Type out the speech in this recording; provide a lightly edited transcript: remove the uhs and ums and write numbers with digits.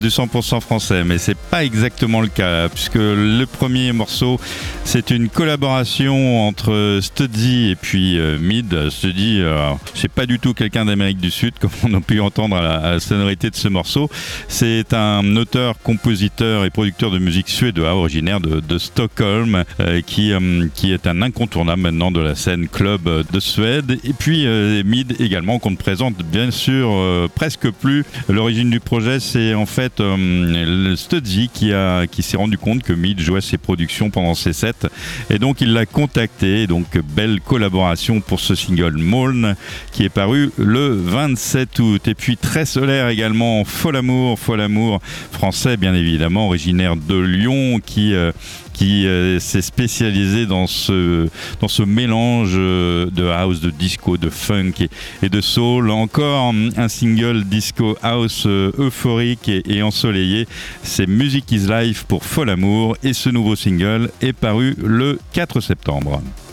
Du 100% français, mais c'est pas exactement le cas, puisque le premier morceau, c'est une collaboration entre Studsy et puis Mid. Studsy, c'est pas du tout quelqu'un d'Amérique du Sud, comme on a pu entendre à la sonorité de ce morceau. C'est un auteur, compositeur et producteur de musique suédois, originaire de Stockholm, qui est un incontournable maintenant de la scène club de Suède. Et puis Mid également, qu'on ne présente bien sûr presque plus. L'origine du projet, c'est en fait le Studsy qui s'est rendu compte que Mid jouait ses productions pendant ses sets, et donc il l'a contacté. Donc belle collaboration pour ce single Moln qui est paru le 27 août. Et puis très solaire également, Folamour français bien évidemment, originaire de Lyon, qui s'est spécialisé dans ce mélange de house, de disco, de funk et de soul. Encore un single disco house euphorique et ensoleillé, c'est Music is Life pour Folamour, et ce nouveau single est paru le 4 septembre.